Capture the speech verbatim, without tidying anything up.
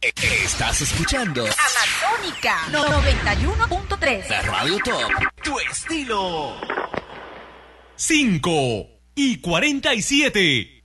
Estás escuchando Amatónica noventa y uno punto tres. La Radio Top, tu estilo. cinco y cuarenta y siete.